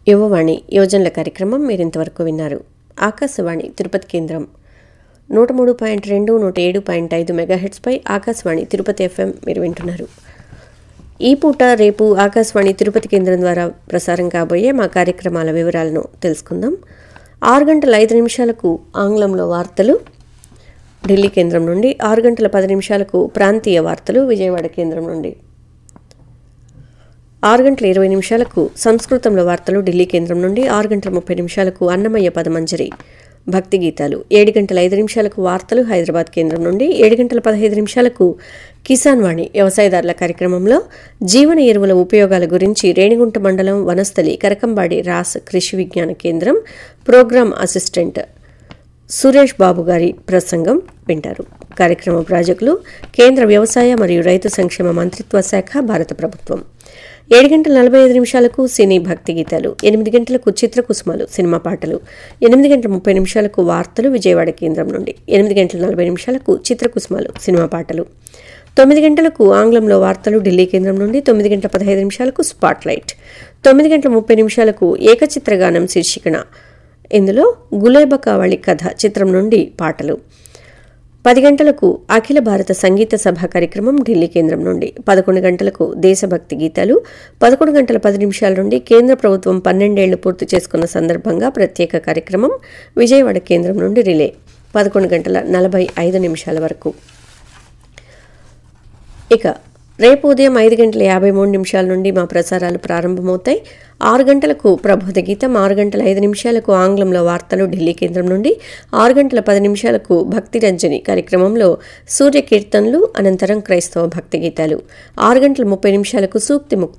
యువవాణి యువజనుల కార్యక్రమం మీరింతవరకు విన్నారు. ఆకాశవాణి తిరుపతి కేంద్రం 103.2 107.5 మెగాహెర్ట్స్పై ఆకాశవాణి తిరుపతి ఎఫ్ఎం మీరు వింటున్నారు. ఈ పూట రేపు ఆకాశవాణి తిరుపతి కేంద్రం ద్వారా ప్రసారం కాబోయే మా కార్యక్రమాల వివరాలను తెలుసుకుందాం. 6:05 ఆంగ్లంలో వార్తలు ఢిల్లీ కేంద్రం నుండి, 6:10 ప్రాంతీయ వార్తలు విజయవాడ కేంద్రం నుండి, 6:20 సంస్కృతంలో వార్తలు ఢిల్లీ కేంద్రం నుండి, 6:30 అన్నమయ్య పదమంజరి భక్తి గీతాలు, 7:05 వార్తలు హైదరాబాద్ కేంద్రం నుండి, 7:15 కిసాన్ వాణి వ్యవసాయదారుల కార్యక్రమంలో జీవన ఎరువుల ఉపయోగాల గురించి రేణిగుంట మండలం వనస్థలి కరకంబాడి రాస్ కృషి విజ్ఞాన కేంద్రం ప్రోగ్రాం అసిస్టెంట్ సురేష్ బాబు గారి ప్రసంగం వింటారు. కార్యక్రమ ప్రాజెక్టులు కేంద్ర వ్యవసాయ మరియు రైతు సంక్షేమ మంత్రిత్వ శాఖ, భారత ప్రభుత్వం. 7:45 సినీ భక్తి గీతాలు, 8 గంటలకు చిత్రకుసుమలు సినిమా పాటలు, 8:30 వార్తలు విజయవాడ కేంద్రం నుండి, 8:40 చిత్రకుసుమలు సినిమా పాటలు, 9 గంటలకు ఆంగ్లంలో వార్తలు ఢిల్లీ కేంద్రం నుండి, 9:15 స్పాట్లైట్, 9:30 ఏకచిత్రగానం శీర్షికన ఇందులో గులేబకావళి కథ చిత్రం నుండి పాటలు, 10 గంటలకు అఖిల భారత సంగీత సభ కార్యక్రమం ఢిల్లీ కేంద్రం నుండి, 11 గంటలకు దేశభక్తి గీతాలు, 11:10 నుండి కేంద్ర ప్రభుత్వం 12 ఏళ్లు పూర్తి చేసుకున్న సందర్భంగా ప్రత్యేక కార్యక్రమం విజయవాడ కేంద్రం నుండి రిలే, 11:45 వరకు. ఇక రేపు ఉదయం 5:53 నుండి మా ప్రసారాలు ప్రారంభమవుతాయి. 6 గంటలకు ప్రబోధ గీతం, 6:05 ఆంగ్లంలో వార్తలు ఢిల్లీ కేంద్రం నుండి, 6:10 భక్తి రంజని కార్యక్రమంలో సూర్య కీర్తనలు, అనంతరం క్రైస్తవ భక్తి గీతాలు, 6:30 సూక్తి ముక్తి